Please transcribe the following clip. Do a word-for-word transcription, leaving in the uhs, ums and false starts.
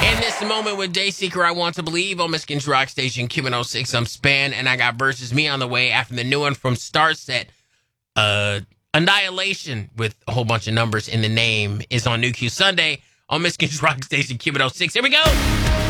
In this moment with Dayseeker, I Want to Believe on Michigan's Rock Station, Q one oh six. I'm Span, and I got Versus Me on the way after the new one from Starset. Uh, Annihilation, with a whole bunch of numbers in the name, is on New Q Sunday on Michigan's Rock Station, Q one oh six. Here we go.